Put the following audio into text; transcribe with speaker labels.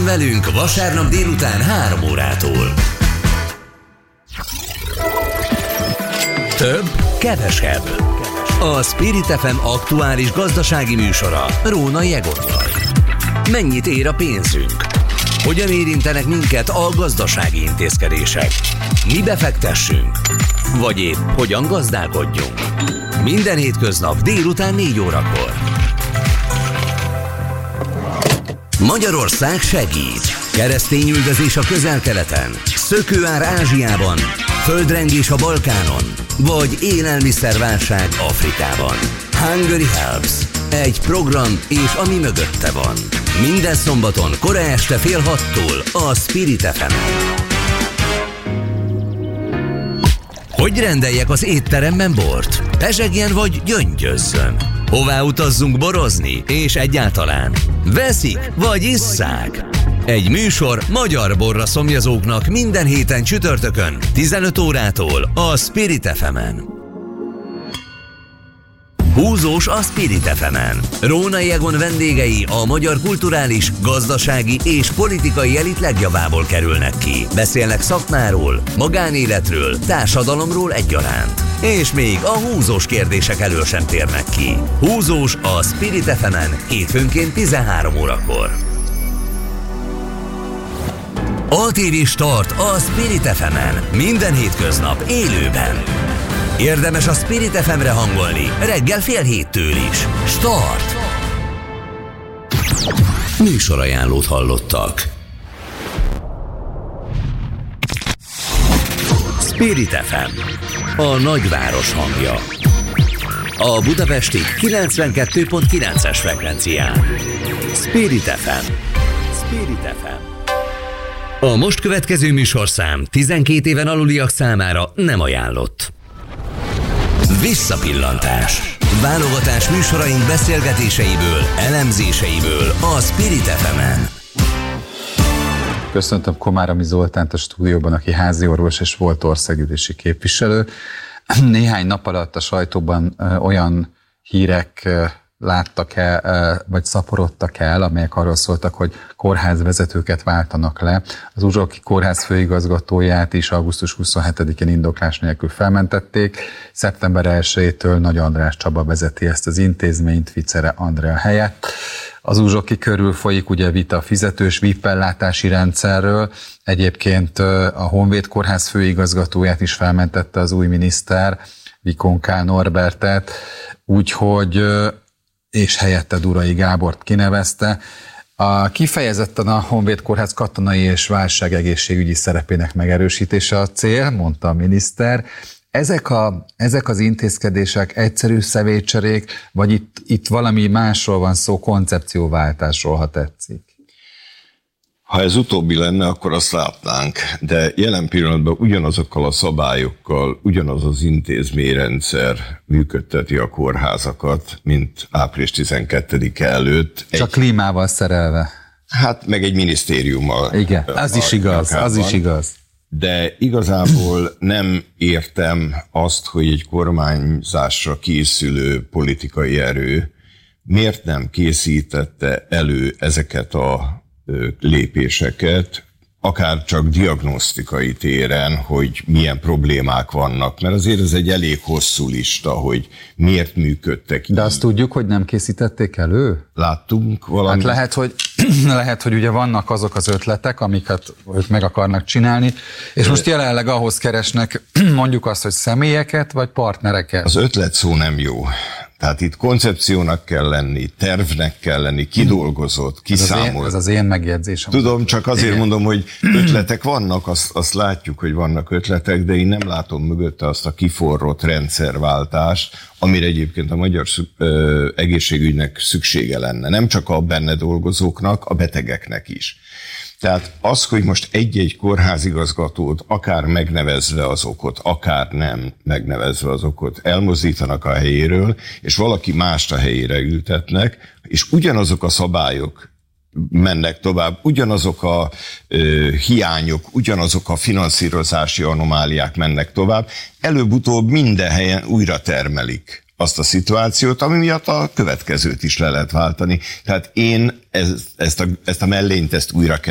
Speaker 1: Tartson velünk vasárnap délután 3 órától. Több, kevesebb. A Spirit FM aktuális gazdasági műsora Rónai Egonnal. Mennyit ér a pénzünk? Hogyan érintenek minket a gazdasági intézkedések? Mi befektessünk? Vagy épp hogyan gazdálkodjunk? Minden hétköznap délután 4 órakor. Magyarország segít. Keresztényüldözés a Közel-Keleten, szökőár Ázsiában, földrengés a Balkánon, vagy élelmiszerválság Afrikában. Hungary Helps. Egy program és ami mögötte van. Minden szombaton kora este 5:30 a Spirit FM-en. Hogy rendeljek az étteremben bort? Pezsegjen vagy gyöngyözzön? Hová utazzunk borozni? És egyáltalán veszik vagy isszák? Egy műsor magyar borra szomjazóknak minden héten csütörtökön 15 órától a Spirit FM-en. Húzós a Spirit FM-en. Rónai Egon vendégei a magyar kulturális, gazdasági és politikai elit legjavából kerülnek ki. Beszélnek szakmáról, magánéletről, társadalomról egyaránt. És még a húzós kérdések elől sem térnek ki. Húzós a Spirit FM-en hétfőnként 13 órakor. ATV Start a Spirit FM-en minden hétköznap élőben. Érdemes a Spirit FM-re hangolni reggel 6:30 is. Start! Műsorajánlót hallottak. Spirit FM, a nagyváros hangja. A budapesti 92.9-es frekvencián. Spirit FM. Spirit FM. A most következő műsorszám 12 éven aluliak számára nem ajánlott. Visszapillantás. Válogatás műsoraink beszélgetéseiből, elemzéseiből a Spirit FM-en.
Speaker 2: Köszöntöm Komáromi Zoltánt a stúdióban, aki háziorvos és volt országgyűlési képviselő. Néhány nap alatt a sajtóban olyan hírek láttak el, vagy szaporodtak el, amelyek arról szóltak, hogy kórházvezetőket váltanak le. Az Uzsoki Kórház főigazgatóját is augusztus 27-én indoklás nélkül felmentették. Szeptember 1-től Nagy András Csaba vezeti ezt az intézményt Ficere Andrea helyett. Az Uzsoki körül folyik ugye vita a fizetős VIP-ellátási rendszerről. Egyébként a Honvéd Kórház főigazgatóját is felmentette az új miniszter, Vikon K. Norbertet, úgyhogy és helyette Durai Gábort kinevezte. Kifejezetten a Honvéd Kórház katonai és válságegészségügyi szerepének megerősítése a cél, mondta a miniszter. Ezek az intézkedések egyszerű személycserék, vagy itt valami másról van szó, koncepcióváltásról, ha tetszik?
Speaker 3: Ha ez utóbbi lenne, akkor azt látnánk, de jelen pillanatban ugyanazokkal a szabályokkal, ugyanaz az intézményrendszer működteti a kórházakat, mint április 12-e előtt.
Speaker 2: Csak klímával szerelve.
Speaker 3: Hát meg egy minisztériummal.
Speaker 2: Igen, az is igaz.
Speaker 3: De igazából nem értem azt, hogy egy kormányzásra készülő politikai erő miért nem készítette elő ezeket a lépéseket, akár csak diagnosztikai téren, hogy milyen problémák vannak, mert azért ez egy elég hosszú lista, hogy miért működtek.
Speaker 2: De azt tudjuk, hogy nem készítették elő?
Speaker 3: Láttunk valamit?
Speaker 2: Hát lehet, hogy ugye vannak azok az ötletek, amiket ők meg akarnak csinálni, és most jelenleg ahhoz keresnek mondjuk azt, hogy személyeket, vagy partnereket.
Speaker 3: Az ötlet szó nem jó. Tehát itt koncepciónak kell lenni, tervnek kell lenni, kidolgozott, kiszámolt.
Speaker 2: Ez az én megjegyzésem.
Speaker 3: Tudom, csak azért mondom, hogy ötletek vannak, azt látjuk, hogy vannak ötletek, de én nem látom mögötte azt a kiforrott rendszerváltást, amire egyébként a magyar egészségügynek szüksége lenne. Nem csak a benne dolgozóknak, a betegeknek is. Tehát az, hogy most egy-egy kórházigazgatót, akár megnevezve az okot, akár nem megnevezve az okot, elmozdítanak a helyéről, és valaki mást a helyére ültetnek, és ugyanazok a szabályok mennek tovább, ugyanazok a hiányok, ugyanazok a finanszírozási anomáliák mennek tovább, előbb-utóbb minden helyen újra termelik azt a szituációt, ami miatt a következőt is le lehet váltani. Tehát én ezt a mellényt újra kell